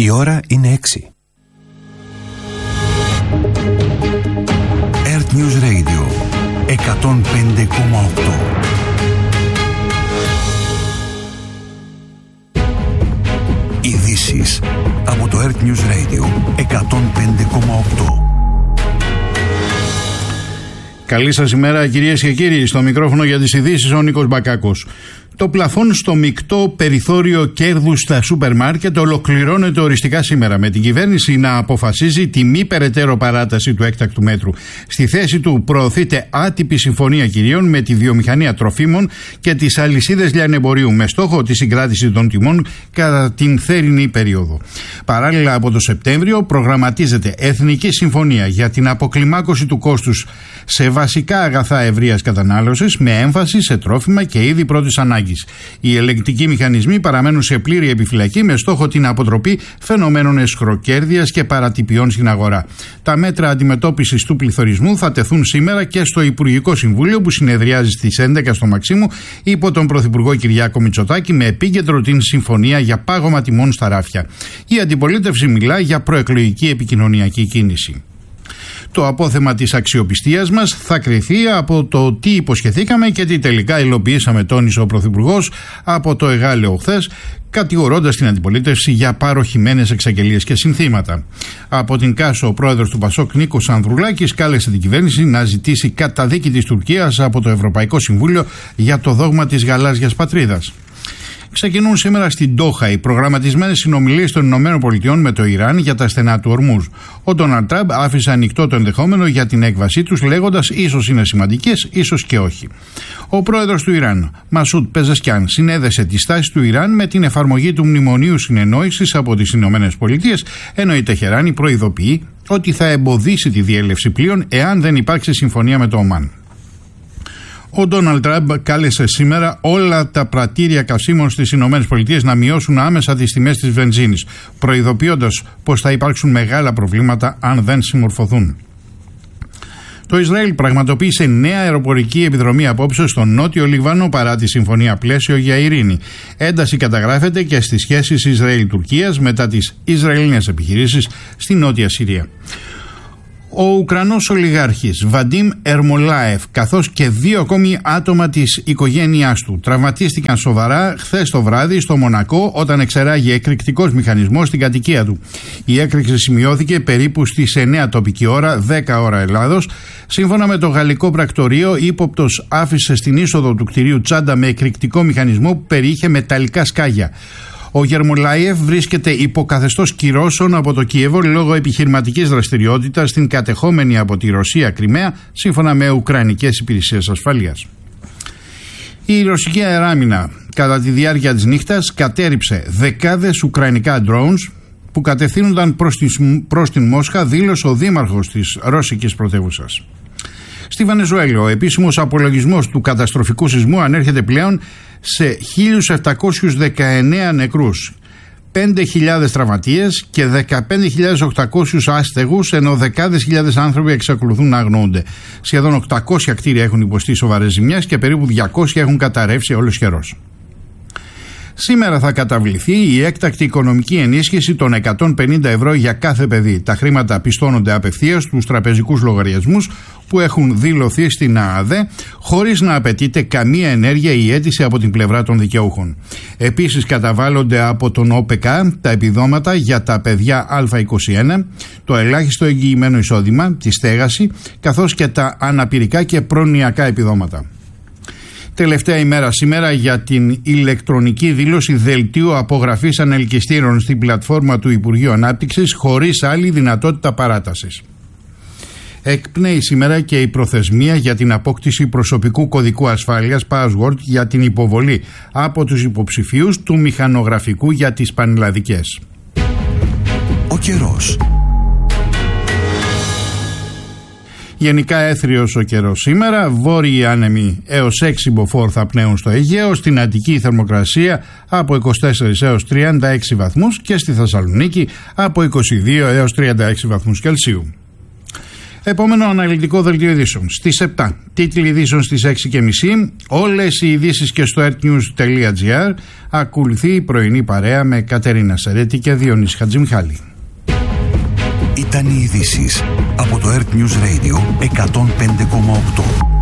Η ώρα είναι 6. Earth News Radio 105,8. Ειδήσεις από το Earth News Radio 105,8. Καλή σας ημέρα κυρίες και κύριοι, στο μικρόφωνο για τις ειδήσεις ο Νίκος Μπακάκος. Το πλαφόν στο μεικτό περιθώριο κέρδους στα σούπερ μάρκετ ολοκληρώνεται οριστικά σήμερα, με την κυβέρνηση να αποφασίζει τη μη περαιτέρω παράταση του έκτακτου μέτρου. Στη θέση του προωθείται άτυπη συμφωνία κυρίων με τη βιομηχανία τροφίμων και τις αλυσίδες λιανεμπορίου, με στόχο τη συγκράτηση των τιμών κατά την θερινή περίοδο. Παράλληλα, από το Σεπτέμβριο προγραμματίζεται εθνική συμφωνία για την αποκλιμάκωση του κόστους σε βασικά αγαθά ευρείας κατανάλωσης, με έμφαση σε τρόφιμα και είδη πρώτης ανάγκης. Οι ελεγκτικοί μηχανισμοί παραμένουν σε πλήρη επιφυλακή, με στόχο την αποτροπή φαινομένων εσχροκέρδειας και παρατυπιών στην αγορά. Τα μέτρα αντιμετώπισης του πληθωρισμού θα τεθούν σήμερα και στο Υπουργικό Συμβούλιο, που συνεδριάζει στις 11 στο Μαξίμου υπό τον Πρωθυπουργό Κυριάκο Μητσοτάκη, με επίκεντρο την συμφωνία για πάγωμα τιμών στα ράφια. Η αντιπολίτευση μιλά για προεκλογική επικοινωνιακή κίνηση. Το απόθεμα της αξιοπιστίας μας θα κριθεί από το τι υποσχεθήκαμε και τι τελικά υλοποιήσαμε, τόνισε ο Πρωθυπουργός από το Εγάλεο χθες, κατηγορώντας την αντιπολίτευση για παροχημένες εξαγγελίες και συνθήματα. Από την Κάσο, ο πρόεδρος του Πασόκ Νίκος Ανδρουλάκης κάλεσε την κυβέρνηση να ζητήσει καταδίκη της Τουρκίας από το Ευρωπαϊκό Συμβούλιο για το δόγμα της γαλάζιας πατρίδας. Ξεκινούν σήμερα στην Ντόχα οι προγραμματισμένες συνομιλίες των ΗΠΑ με το Ιράν για τα στενά του Ορμούζ. Ο Ντόναλντ Τραμπ άφησε ανοιχτό το ενδεχόμενο για την έκβασή τους, λέγοντας ίσως είναι σημαντικές, ίσως και όχι. Ο πρόεδρος του Ιράν, Μασούντ Πεζεσκιάν, συνέδεσε τη στάση του Ιράν με την εφαρμογή του Μνημονίου Συνεννόησης από τις ΗΠΑ, ενώ η Τεχεράνη προειδοποιεί ότι θα εμποδίσει τη διέλευση πλοίων εάν δεν υπάρξει συμφωνία με το Ομάν. Ο Ντόναλντ Τραμπ κάλεσε σήμερα όλα τα πρατήρια καυσίμων στις ΗΠΑ να μειώσουν άμεσα τις τιμές της βενζίνης, προειδοποιώντας πως θα υπάρξουν μεγάλα προβλήματα αν δεν συμμορφωθούν. Το Ισραήλ πραγματοποίησε νέα αεροπορική επιδρομή απόψε στον Νότιο Λιβάνο παρά τη συμφωνία πλαίσιο για ειρήνη. Ένταση καταγράφεται και στις σχέσεις Ισραήλ-Τουρκίας μετά τις Ισραηλινές επιχειρήσεις στη Νότια Συρία. Ο Ουκρανός ολιγάρχης Βαντίμ Ερμολάεφ, καθώς και 2 ακόμη άτομα της οικογένειάς του, τραυματίστηκαν σοβαρά χθες το βράδυ στο Μονακό όταν εξερράγει εκρηκτικός μηχανισμός στην κατοικία του. Η έκρηξη σημειώθηκε περίπου στις 9 τοπική ώρα, 10 ώρα Ελλάδος. Σύμφωνα με το γαλλικό πρακτορείο, ύποπτος άφησε στην είσοδο του κτηρίου τσάντα με εκρηκτικό μηχανισμό που περιείχε μεταλλικά σκάγια. Ο Γερμολάιεφ βρίσκεται υπό καθεστώς κυρώσεων από το Κίεβο λόγω επιχειρηματικής δραστηριότητας στην κατεχόμενη από τη Ρωσία Κριμαία, σύμφωνα με ουκρανικές υπηρεσίες ασφαλείας. Η ρωσική αεράμινα κατά τη διάρκεια της νύχτας κατέρριψε δεκάδες ουκρανικά drones που κατευθύνονταν προς την Μόσχα, δήλωσε ο δήμαρχος της ρώσικης πρωτεύουσας. Στη Βενεζουέλα, ο επίσημος απολογισμός του καταστροφικού σεισμού ανέρχεται πλέον σε 1.719 νεκρούς, 5.000 τραυματίες και 15.800 άστεγους, ενώ δεκάδες χιλιάδες άνθρωποι εξακολουθούν να αγνοούνται. Σχεδόν 800 κτίρια έχουν υποστεί σοβαρές ζημιές και περίπου 200 έχουν καταρρεύσει ολοσχερώς. Σήμερα θα καταβληθεί η έκτακτη οικονομική ενίσχυση των 150 ευρώ για κάθε παιδί. Τα χρήματα πιστώνονται απευθείας στους τραπεζικούς λογαριασμούς που έχουν δηλωθεί στην ΑΑΔΕ, χωρίς να απαιτείται καμία ενέργεια ή αίτηση από την πλευρά των δικαιούχων. Επίσης καταβάλλονται από τον ΟΠΕΚΑ τα επιδόματα για τα παιδιά Α21, το ελάχιστο εγγυημένο εισόδημα, τη στέγαση, καθώς και τα αναπηρικά και προνοιακά επιδόματα. Τελευταία ημέρα σήμερα για την ηλεκτρονική δήλωση δελτίου απογραφής ανελκυστήρων στην πλατφόρμα του Υπουργείου Ανάπτυξης, χωρίς άλλη δυνατότητα παράτασης. Εκπνέει σήμερα και η προθεσμία για την απόκτηση προσωπικού κωδικού ασφάλειας password για την υποβολή από τους υποψηφίους του μηχανογραφικού για τις πανελλαδικές. Ο καιρός. Γενικά έθριος ο καιρός σήμερα, βόρειοι άνεμοι έως 6 μποφόρ θα πνέουν στο Αιγαίο, στην Αττική η θερμοκρασία από 24 έως 36 βαθμούς και στη Θεσσαλονίκη από 22 έως 36 βαθμούς Κελσίου. Επόμενο αναλυτικό δελτίο ειδήσεων στις 7. Τίτλοι ειδήσεων στις 6:30. Όλες οι ειδήσεις και στο earthnews.gr. Ακολουθεί η πρωινή παρέα με Κατερίνα Σερέτη και Διονύση Χατζημιχάλη. Ήταν οι ειδήσεις από το Earth News Radio 105,8.